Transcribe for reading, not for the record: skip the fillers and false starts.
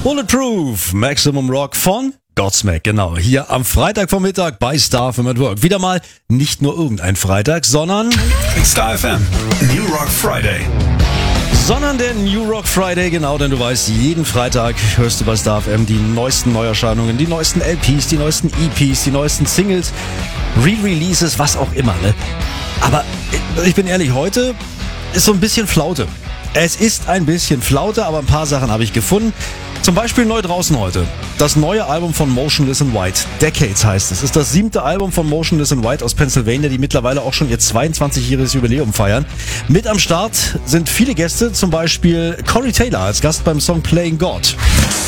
Bulletproof, Maximum Rock von Godsmack, genau. Hier am Freitagvormittag bei Star FM at Work. Wieder mal nicht nur irgendein Freitag, sondern Star FM, New Rock Friday. der New Rock Friday, genau, denn du weißt, jeden Freitag hörst du bei Star FM die neuesten Neuerscheinungen, die neuesten LPs, die neuesten EPs, die neuesten Singles, Re-Releases, was auch immer, ne? Aber ich bin ehrlich, heute ist so ein bisschen Flaute. Es ist ein bisschen Flaute, aber ein paar Sachen habe ich gefunden. Zum Beispiel neu draußen heute. Das neue Album von Motionless in White. Decades heißt es. Ist das 7. Album von Motionless in White aus Pennsylvania, die mittlerweile auch schon ihr 22-jähriges Jubiläum feiern. Mit am Start sind viele Gäste, zum Beispiel Corey Taylor als Gast beim Song Playing God.